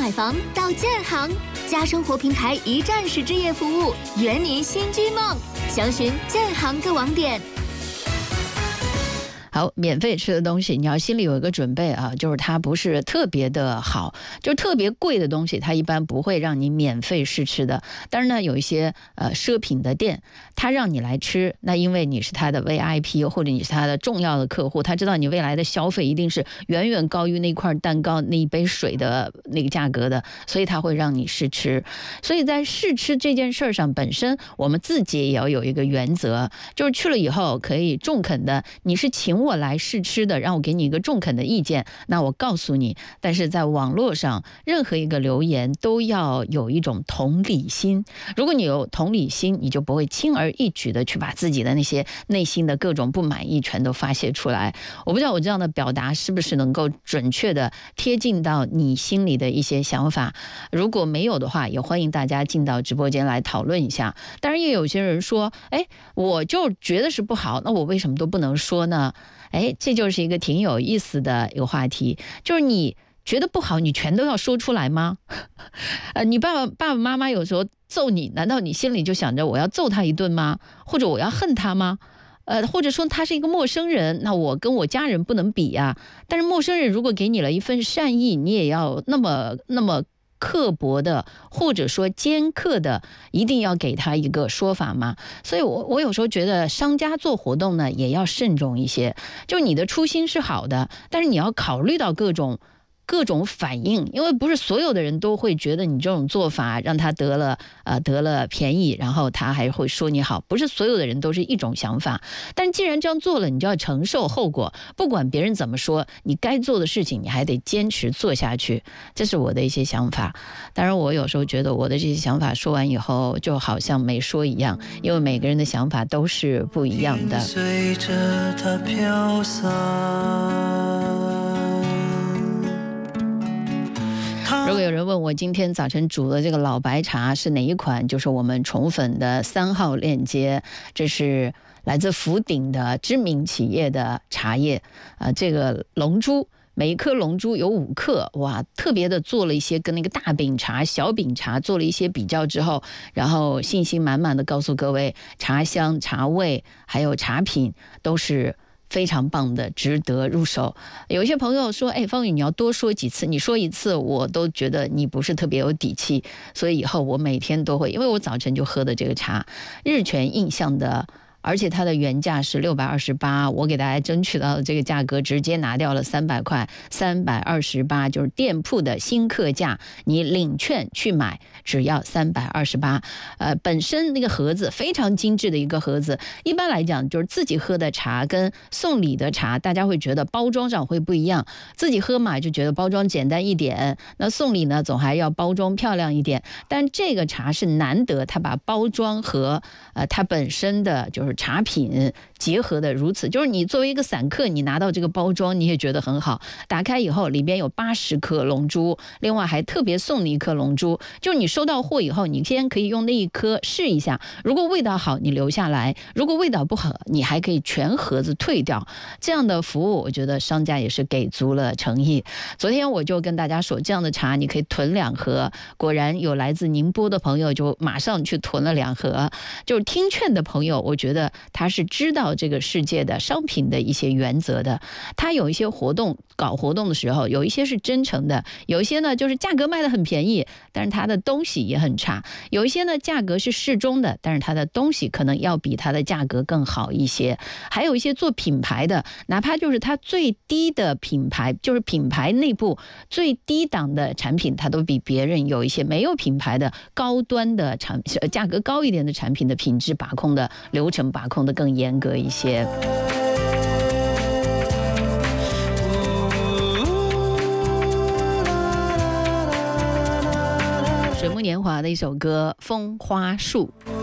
买房到建行，家生活平台一站式置业服务，圆您新居梦。详询建行各网点。 好，免费吃的东西你要心里有一个准备啊，就是它不是特别的好，就是特别贵的东西它一般不会让你免费试吃的。当然呢，有一些奢品的店它让你来吃，那因为你是他的 VIP 或者你是他的重要的客户，他知道你未来的消费一定是远远高于那块蛋糕那一杯水的那个价格的，所以他会让你试吃。所以在试吃这件事上本身我们自己也要有一个原则，就是去了以后可以中肯的，你是请我来试吃的，让我给你一个中肯的意见，那我告诉你。但是在网络上任何一个留言都要有一种同理心，如果你有同理心，你就不会轻而易举的去把自己的那些内心的各种不满意全都发泄出来。我不知道我这样的表达是不是能够准确的贴近到你心里的一些想法，如果没有的话也欢迎大家进到直播间来讨论一下。当然也有些人说，我就觉得是不好，那我为什么都不能说呢？这就是一个挺有意思的一个话题，就是你觉得不好你全都要说出来吗？你爸爸妈妈有时候揍你，难道你心里就想着我要揍他一顿吗？或者我要恨他吗？或者说他是一个陌生人，那我跟我家人不能比呀。但是陌生人如果给你了一份善意，你也要那么刻薄的或者说尖刻的一定要给他一个说法吗？所以我有时候觉得商家做活动呢也要慎重一些，就你的初心是好的，但是你要考虑到各种反应，因为不是所有的人都会觉得你这种做法让他得了便宜，然后他还会说你好，不是所有的人都是一种想法。但既然这样做了，你就要承受后果，不管别人怎么说，你该做的事情你还得坚持做下去，这是我的一些想法。当然我有时候觉得我的这些想法说完以后就好像没说一样，因为每个人的想法都是不一样的。随着它飘散。如果有人问我今天早晨煮的这个老白茶是哪一款，就是我们宠粉的3号链接，这是来自福鼎的知名企业的茶叶这个龙珠，每一颗龙珠有5克，哇，特别的做了一些跟那个大饼茶小饼茶做了一些比较之后，然后信心满满的告诉各位，茶香茶味还有茶品都是非常棒的，值得入手。有一些朋友说，方宇你要多说几次，你说一次我都觉得你不是特别有底气，所以以后我每天都会，因为我早晨就喝的这个茶，日全印象的，而且它的原价是628，我给大家争取到的这个价格直接拿掉了300块，328就是店铺的新客价，你领券去买只要328。本身那个盒子非常精致的一个盒子，一般来讲就是自己喝的茶跟送礼的茶，大家会觉得包装上会不一样，自己喝嘛就觉得包装简单一点，那送礼呢总还要包装漂亮一点，但这个茶是难得它把包装和它本身的就是茶品结合的如此，就是你作为一个散客，你拿到这个包装你也觉得很好，打开以后里边有80颗龙珠，另外还特别送你1颗龙珠，就是你收到货以后你先可以用那1颗试一下，如果味道好你留下来，如果味道不好你还可以全盒子退掉，这样的服务我觉得商家也是给足了诚意。昨天我就跟大家说，这样的茶你可以囤2盒，果然有来自宁波的朋友就马上去囤了2盒，就是听劝的朋友我觉得他是知道这个世界的商品的一些原则的，他有一些搞活动的时候有一些是真诚的，有一些呢就是价格卖得很便宜，但是他的东西也很差，有一些呢价格是适中的，但是他的东西可能要比他的价格更好一些，还有一些做品牌的，哪怕就是他最低的品牌，就是品牌内部最低档的产品，他都比别人有一些没有品牌的高端的价格高一点的产品的品质把控的流程把控的更严格一些。水木年华的一首歌《风花树》。